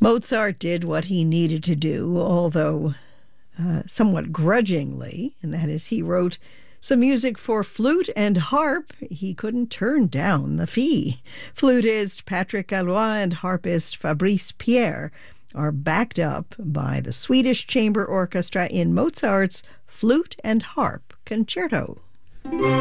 Mozart did what he needed to do, although somewhat grudgingly, and that is he wrote some music for flute and harp. He couldn't turn down the fee. Flutist Patrick Gallois and harpist Fabrice Pierre are backed up by the Swedish Chamber Orchestra in Mozart's Flute and Harp Concerto.